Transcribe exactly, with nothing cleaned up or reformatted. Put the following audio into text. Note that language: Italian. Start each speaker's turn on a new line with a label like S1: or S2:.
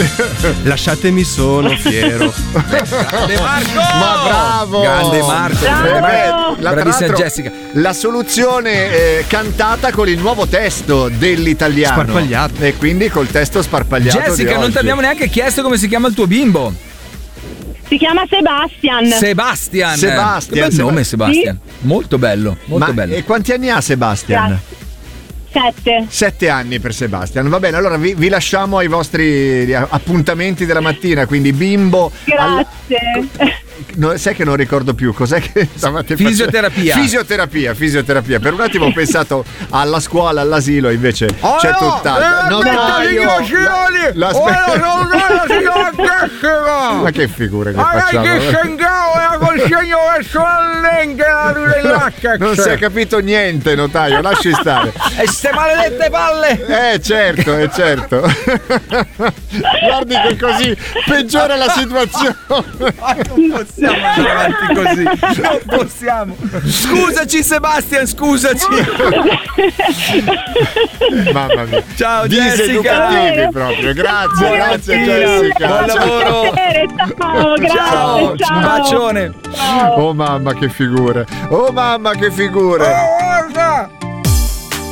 S1: Lasciatemi, sono fiero.
S2: Grande Marco!
S3: Ma bravo!
S2: Grande Marco!
S3: Bravo.
S2: Eh beh,
S3: La,
S2: bravissima Jessica.
S3: La soluzione eh, cantata con il nuovo testo dell'italiano.
S1: Sparpagliato.
S3: E quindi col testo sparpagliato.
S2: Jessica,
S3: di
S2: non ti abbiamo neanche chiesto come si chiama il tuo bimbo.
S4: Si chiama Sebastian.
S2: Sebastian.
S3: Sebastian.
S2: Che bel
S3: Seb-
S2: nome, Sebastian.
S4: Sì.
S2: Molto bello, molto
S3: Ma
S2: bello.
S3: e quanti anni ha Sebastian?
S4: Grazie. Sette.
S3: Sette anni per Sebastian. Va bene, allora vi, vi lasciamo ai vostri appuntamenti della mattina, quindi bimbo.
S4: Grazie.
S3: Al... No, sai che non ricordo più cos'è che stavate facendo?
S2: Fisioterapia.
S3: Fisioterapia, fisioterapia. Per un attimo ho pensato alla scuola, all'asilo, invece
S2: Oh,
S3: c'è
S2: no,
S3: tutt'altro.
S2: eh,
S3: Notaio, la- la-
S2: oh,
S3: Ma che figure che
S2: Ma
S3: facciamo?
S2: che scengao è col segno verso la lente dell'H.
S3: Non si è capito niente, notaio, lasci stare.
S2: E ste maledette palle.
S3: Eh certo, eh certo. Guardi che così peggiora la situazione.
S2: Non possiamo andare avanti così. Non possiamo. Scusaci Sebastian, scusaci.
S3: Mamma mia.
S2: Ciao Jessica.
S3: Diseducativi proprio. Grazie, grazie Jessica.
S2: Buon lavoro.
S4: Ciao, grazie.
S2: Ciao,
S4: Ciao.
S2: un bacione.
S3: Oh mamma che figure. Oh mamma che figure.